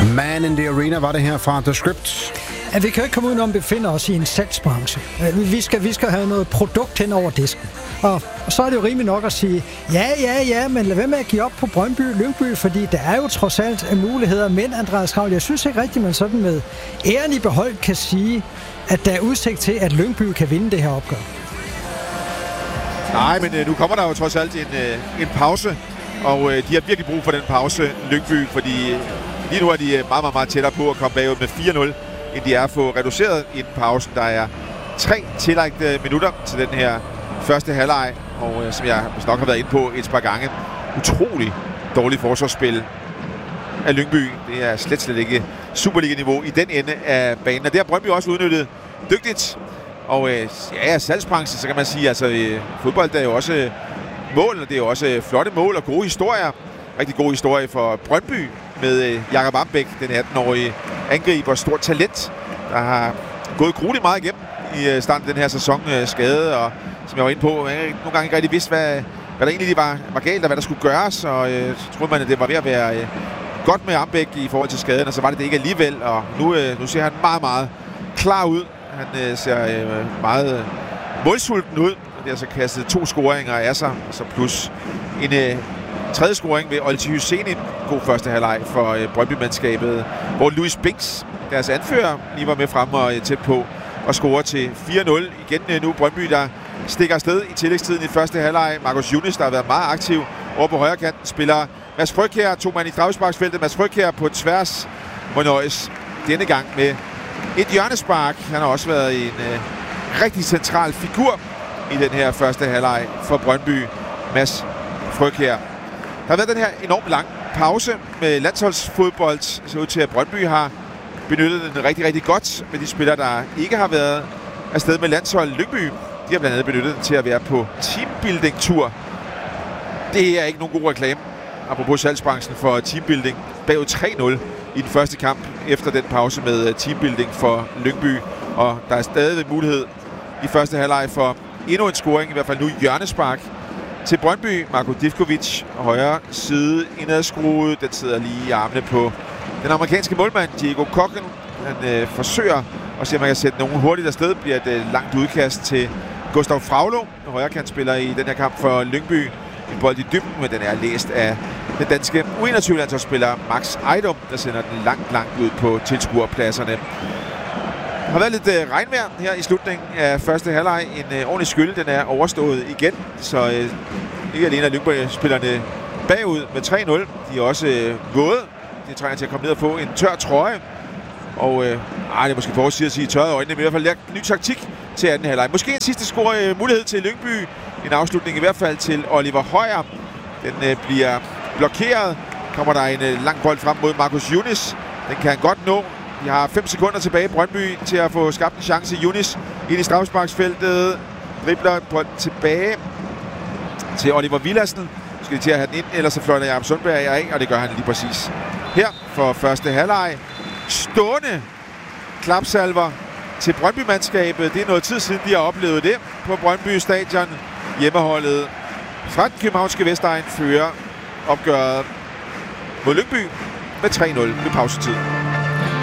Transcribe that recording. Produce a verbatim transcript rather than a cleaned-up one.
Man in the Arena var det her fra The Script. Ja, vi kan ikke komme udenom, at vi befinder os i en salgsbranche. Vi skal, vi skal have noget produkt hen over disken. Og, og så er det jo rimeligt nok at sige, ja, ja, ja, men lad være med at give op på Brøndby, Lyngby, fordi der er jo trods alt muligheder. Men Andreas Kraul, jeg synes ikke rigtigt, man sådan med æren i behold kan sige, at der er udsigt til, at Lyngby kan vinde det her opgør. Nej, men øh, nu kommer der jo trods alt en, øh, en pause, og øh, de har virkelig brug for den pause, Lyngby, fordi lige nu er de meget, meget, meget tættere på at komme bagud med fire nul, end de er at få reduceret inden pausen. Der er tre tillagte minutter til den her første halvleg, og øh, som jeg nok har været inde på et par gange, utrolig dårligt forsvarsspil af Lyngby. Det er slet, slet ikke Superliga-niveau i den ende af banen, og det har Brøndby også udnyttet dygtigt. Og øh, ja, salgsbranchen, så kan man sige, altså øh, fodbold er jo også øh, mål, og det er jo også øh, flotte mål og gode historier. Rigtig god historie for Brøndby med øh, Jakob Ambæk, den atten-årige angriber, stort talent, der har gået grueligt meget igennem i øh, starten af den her sæson, øh, skade, og som jeg var inde på, jeg nogle gange ikke rigtig vidste, hvad, hvad der egentlig var, var galt, og hvad der skulle gøres, og øh, så troede man, at det var ved at være øh, godt med Ambæk i forhold til skaden, og så var det det ikke alligevel, og nu, øh, nu ser han meget, meget klar ud. Han øh, ser øh, meget øh, målsulten ud, og det har så kastet to scoringer af sig, og så plus en øh, tredje scoring ved Olti Hyseni. God første halvleg for øh, Brøndby-mandskabet, hvor Louis Binks, deres anfører, lige var med frem og øh, tæt på at score til fire nul. Igen øh, nu Brøndby, der stikker afsted i tillægstiden i første halvleg. Marcus Younes, der har været meget aktiv over på højre kanten, spiller Mads Frøkjær, to mand i straffesparksfeltet. Mads Frøkjær på tværs må nøjes denne gang med et hjørnespark. Han har også været en øh, rigtig central figur i den her første halvleg for Brøndby, Mads Frøkjær. Der har været den her enormt lang pause med landsholdsfodbold. Det ser ud til, at Brøndby har benyttet den rigtig, rigtig godt med de spillere, der ikke har været afsted med landshold. Lyngby, de har blandt andet benyttet den til at være på teambuilding-tur. Det er ikke nogen god reklame, apropos salgsbranchen, for teambuilding. Bagud tre nul i den første kamp efter den pause med teambuilding for Lyngby. Og der er stadig mulighed i første halvleg for endnu en scoring, i hvert fald nu hjørnespark til Brøndby. Marko Divkovic, højre side indadskruet. Den sidder lige i armene på den amerikanske målmand, Diego Kochen. Han øh, forsøger at se, om man kan sætte nogen hurtigt afsted. Bliver et øh, langt udkast til Gustav Fraglo, højrekantspiller i den her kamp for Lyngby. En bold i dybden, men den er læst af den danske U enogtyve-landsholdsspiller Max Ejdom, der sender den langt, langt ud på tilskuerpladserne. Der har været lidt øh, regnvejr her i slutningen af første halvleg. En øh, ordentlig skyld, den er overstået igen, så øh, ikke alene er Lyngby-spillerne bagud med tre nul. De er også øh, våde. De trænger til at komme ned og få en tør trøje. Og øh, ah, det er måske for at sige tørret øjnene, men i hvert fald lært ny taktik til anden halvleg. Måske en sidste score øh, mulighed til Lyngby. En afslutning i hvert fald til Oliver Højer. Den øh, bliver blokeret. Kommer der en øh, lang bold frem mod Marcus Younes. Den kan han godt nå. De har fem sekunder tilbage i Brøndby til at få skabt en chance. Younes ind i straffesparksfeltet. Dribler bolden tilbage til Oliver Villadsen. Skal de til at have den ind, ellers så fløjter Jakob Sundberg af, og det gør han lige præcis her for første halvleg. Stående klapsalver til Brøndby-mandskabet. Det er noget tid siden, de har oplevet det på Brøndby Stadion. Hjemmeholdet fra den københavnske Vestegn fører opgøret mod Lyngby med tre nul ved pausetid.